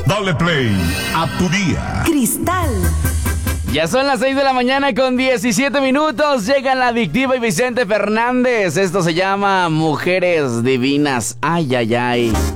Dale play a tu día. Cristal. Ya son las 6 de la mañana con 17 minutos. Llega la adictiva y Vicente Fernández. Esto se llama Mujeres Divinas. Ay, ay, ay.